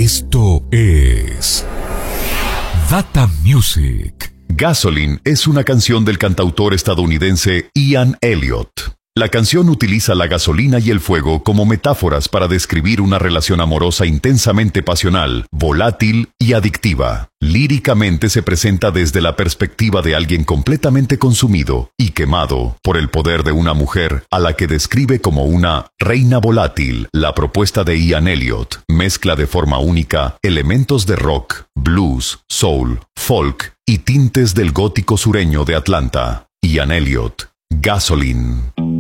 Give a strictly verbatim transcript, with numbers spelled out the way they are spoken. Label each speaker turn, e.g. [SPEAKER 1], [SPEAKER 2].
[SPEAKER 1] Esto es Data Music.
[SPEAKER 2] Gasoline es una canción del cantautor estadounidense Ian Elliott. La canción utiliza la gasolina y el fuego como metáforas para describir una relación amorosa intensamente pasional, volátil y adictiva. Líricamente se presenta desde la perspectiva de alguien completamente consumido y quemado por el poder de una mujer a la que describe como una reina volátil. La propuesta de Ian Elliott mezcla de forma única elementos de rock, blues, soul, folk y tintes del gótico sureño de Atlanta. Ian Elliott, Gasoline.